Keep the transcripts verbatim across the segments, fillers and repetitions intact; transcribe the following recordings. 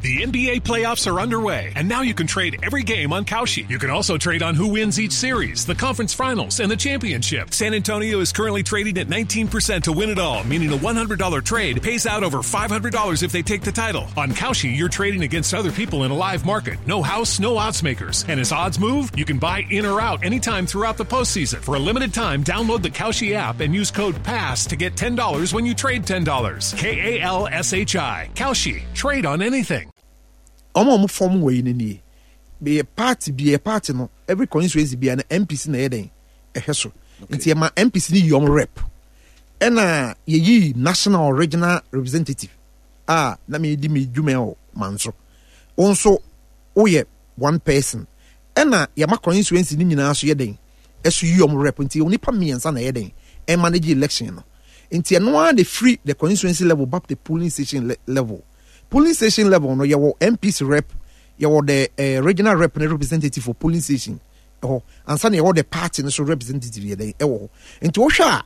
The N B A playoffs are underway, and now you can trade every game on Kalshi. You can also trade on who wins each series, the conference finals, and the championship. San Antonio is currently trading at nineteen percent to win it all, meaning a one hundred dollars trade pays out over five hundred dollars if they take the title. On Kalshi, you're trading against other people in a live market. No house, no odds makers. And as odds move, you can buy in or out anytime throughout the postseason. For a limited time, download the Kalshi app and use code PASS to get ten dollars when you trade ten dollars. K A L S H I. Kalshi. Trade on anything. Omo mo form we ni ni be a party be a party no every constituency be an M P C na yeden ehwe so nti ma M P C ni yom rep e na ye yi national regional representative ah na me di me dwuma o manso onso oye one person e na ye ma constituency ni nyina so yeden esu yom rep nti onipa miensa na yeden e manage election no nti no one the free the constituency level back the polling station le- level polling station level no yawo M P C rep yawo the uh, regional rep and representative for polling station oh and so yawo the party no so representative ye dey ewo nti wo hwa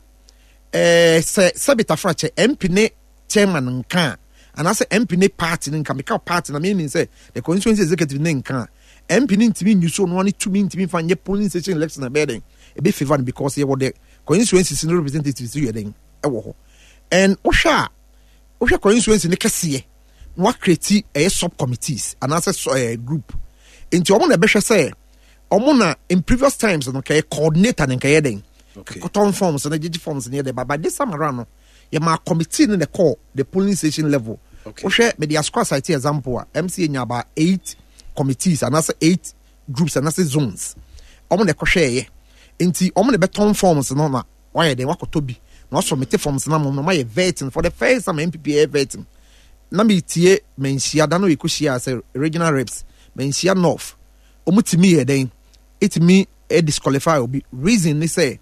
eh se sabita frache M P ne chairman nka and as M P ne party nka make party na meaning say the constituency executive ne nka M P ne ntimi nyuso no one to me ntimi fa nye polling station election na beden e be favor because yawo the constituency no representative so ye dey ewo and wo hwa wo hwa constituency ne kese what create a subcommittees and as a group into omo na behwe say omo na in previous times no kay coordinator and kay den cotton forms and G G forms near the but this time around no ye ma committee in the call the polling station level we share me the squad site example M C A nya about eight committees and as eight groups and as zones omo na kohwe ye into omo na beton forms no na why dey wakotobi no submit forms na mo no my vetting for the first time M P P A vetting na me tie mensia da no ekohia as regional reps mensia north omutimi he den etimi e disqualify obi reason ni say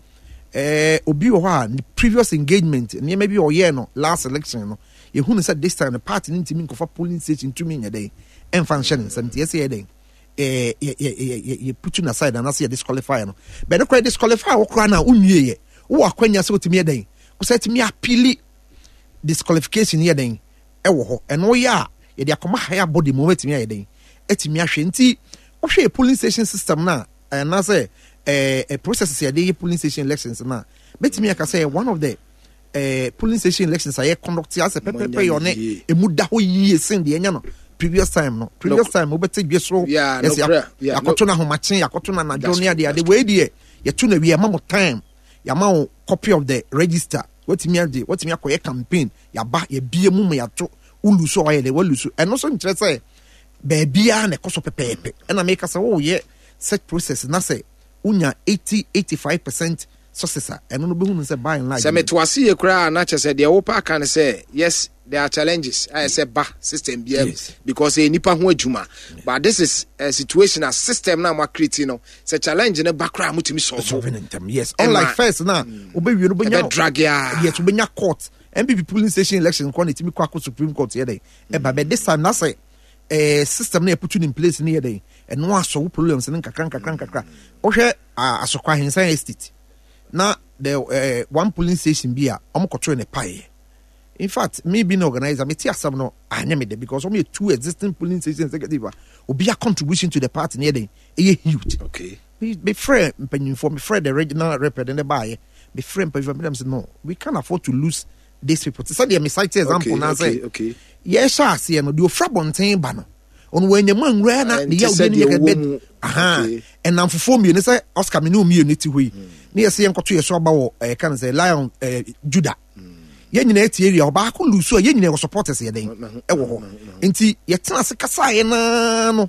eh obi wo ha previous engagement ne maybe o year no last election no ye hu say this time the party ni ntimi nkofa polling station to me nya den en function seventy yes ye den eh ye ye ye put you aside and as ye disqualify no but no disqualify wo kra na unwie ye wo akwanya say otimi den wo say timi appeal disqualification ye den ewo ho eno ya ye de akoma higher body mo wetimi ayeden etimi ahwe nti wo hwe polling station system na na say eh processes ya de polling station elections na betimi aka say one of the eh polling station elections aye conduct as a pepepe yo ne emu da ho yie sen de enya no previous time no previous time wo beti dwe so yes ya akoto na ho machen akoto na na jonia de ade we de ye tu na wi ma mo time ya ma wo copy of the register wetimi ade wetimi akoye campaign ya ba ye bie mu ya to uluso oye le waluso eno so nkyere say ba bia na koso pepepe na make say wo ye set process na say unya eighty to eighty-five percent success eno no be hu say by and large say metwase ye kura na che say de wo pa kan say yes there are challenges I say ba system bia yes. Because e nipa ho adwuma yeah. But this is a situation a system na ma create no say challenge ne bakra mutimi solve yes unlike first na obewie no benya drag ya yes obenya court M P P polling station election kwa netimi kwa ko Supreme Court here dey e ba be this time na say eh system na put in place here dey e no aso problems ne nkakran nkakran nkakra o hwe asokwa hensan estate na the uh, one polling station bia omo control ne pie. In fact, me being organizer, me tia some no anya me there because only two existing polling stations executive will be a contribution to the party near them. A huge. Okay. Be be friend for me friend the regional representative and buy. Be friend for them say no, we can't afford to lose these people. So they me cite example okay, now okay, say. Okay. Yes, I see no do frabontain banner. On when the man ran at the young bed. Aha. And now for four million say Oscar me no me unity we. Near see enko to your so about eh can say Lion eh Judah. Ye nyina eti area oba ko luso ye nyina supporters ye den e wo ho enti ye tena se kasa ye na no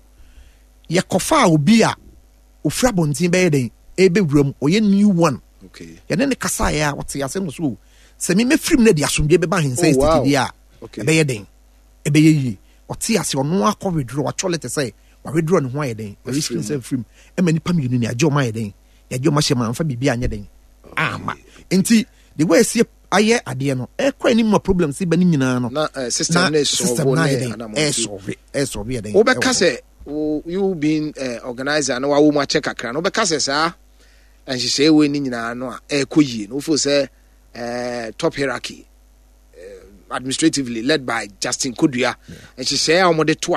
ye kofa obi a ofra bontin be ye den e be wuram oye new one okay ye ne kasa ye a wote asem so se me mefrim na de asomdwe be ba hensen state dia e be ye den e be ye yi wote ase ono akọ withdraw wa cholete say wa withdraw ne ho ye den e riskin se frim e mani pam yuni ne ajo ma ye den ye ajo ma hye ma mfa bibia anye den ama enti the way see aye ade no e kwa ni mo problem si bani nyina no na uh, system na solve na e solve e solve e den wo be ka say you being uh, organizer na wa wo ma check akra no be ka say sa anhihye we ni nyina no a e koyie no fo say uh, top hierarchy uh, administratively led by Justin Kodua and she say amode to